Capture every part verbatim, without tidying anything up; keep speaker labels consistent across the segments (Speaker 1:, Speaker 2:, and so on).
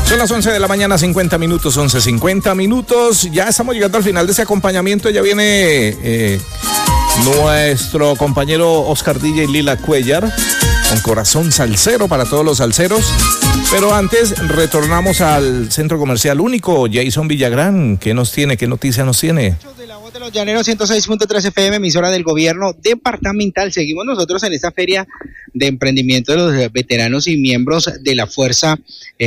Speaker 1: Son las once de la mañana, cincuenta minutos, once, cincuenta minutos. Ya estamos llegando al final de ese acompañamiento. Ya viene eh, nuestro compañero Oscar D J Lila Cuellar, con corazón salsero para todos los salseros. Pero antes retornamos al Centro Comercial Único. Jason Villagrán, ¿qué nos tiene? ¿Qué noticia nos tiene?
Speaker 2: De la voz de los llaneros, ciento seis punto tres F M, emisora del gobierno departamental. Seguimos nosotros en esta feria de emprendimiento de los veteranos y miembros de la fuerza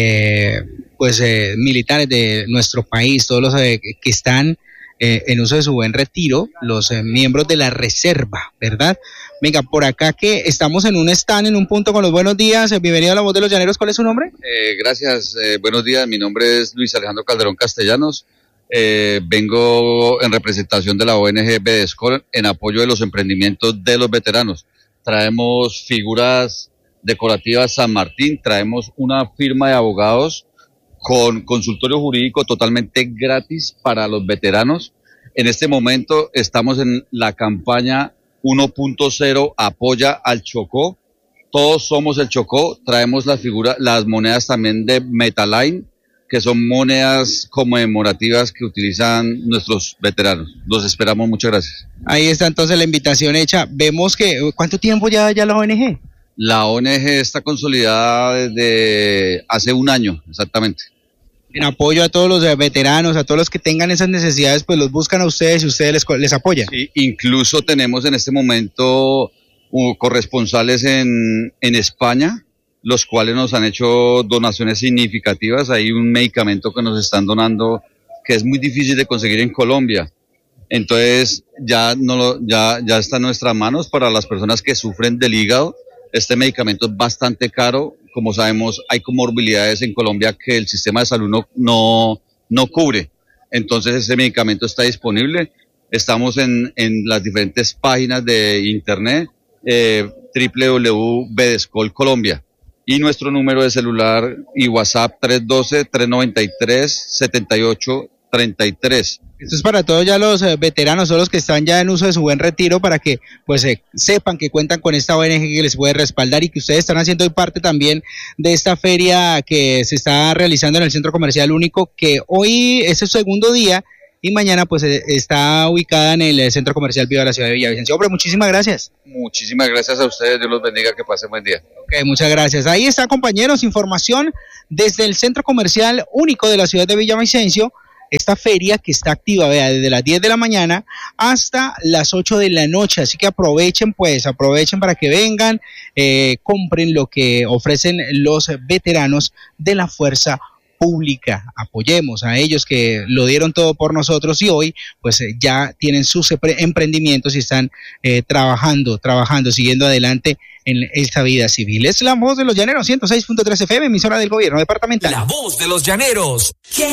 Speaker 2: eh, pues eh, militares de nuestro país, todos los eh, que están eh, en uso de su buen retiro, los eh, miembros de la reserva, ¿verdad? Venga, por acá que estamos en un stand, en un punto con los buenos días. Bienvenido a la voz de los llaneros. ¿Cuál es su nombre?
Speaker 3: Eh, gracias, eh, buenos días. Mi nombre es Luis Alejandro Calderón Castellanos. Eh, vengo en representación de la O N G Bedescol en apoyo de los emprendimientos de los veteranos. Traemos figuras decorativas San Martín, traemos una firma de abogados con consultorio jurídico totalmente gratis para los veteranos. En este momento estamos en la campaña uno punto cero, apoya al Chocó. Todos somos el Chocó. Traemos las figuras, las monedas también de Metaline, que son monedas conmemorativas que utilizan nuestros veteranos. Los esperamos, muchas gracias.
Speaker 2: Ahí está entonces la invitación hecha. Vemos que, ¿cuánto tiempo ya, ya la O N G?
Speaker 3: La O N G está consolidada desde hace un año, exactamente.
Speaker 2: En apoyo a todos los veteranos, a todos los que tengan esas necesidades, pues los buscan a ustedes y ustedes les, les apoyan.
Speaker 3: Sí, incluso tenemos en este momento uh, corresponsales en, en España, los cuales nos han hecho donaciones significativas. Hay un medicamento que nos están donando que es muy difícil de conseguir en Colombia. Entonces ya, no lo, ya, ya está en nuestras manos para las personas que sufren del hígado. Este medicamento es bastante caro. Como sabemos, hay comorbilidades en Colombia que el sistema de salud no, no, no cubre. Entonces ese medicamento está disponible. Estamos en, en las diferentes páginas de internet, eh, doble u doble u doble u punto bedescol colombia. Y nuestro número de celular y WhatsApp tres uno dos, tres nueve tres, siete ocho tres tres.
Speaker 2: Esto es para todos ya los eh, veteranos, todos los que están ya en uso de su buen retiro, para que pues eh, sepan que cuentan con esta O N G que les puede respaldar y que ustedes están haciendo hoy parte también de esta feria que se está realizando en el Centro Comercial Único, que hoy es el segundo día y mañana pues eh, está ubicada en el Centro Comercial Viva de la ciudad de Villavicencio. Hombre, muchísimas gracias.
Speaker 3: Muchísimas gracias a ustedes, Dios los bendiga, que pasen buen día.
Speaker 2: Ok, muchas gracias. Ahí está, compañeros, información desde el Centro Comercial Único de la ciudad de Villavicencio. Esta feria que está activa, vea, desde las diez de la mañana hasta las ocho de la noche, así que aprovechen pues, aprovechen para que vengan, eh, compren lo que ofrecen los veteranos de la fuerza pública. Apoyemos a ellos que lo dieron todo por nosotros y hoy pues eh, ya tienen sus emprendimientos y están eh, trabajando, trabajando, siguiendo adelante en esta vida civil. Es la voz de los llaneros, ciento seis punto tres F M, emisora del gobierno departamental.
Speaker 4: La voz de los llaneros.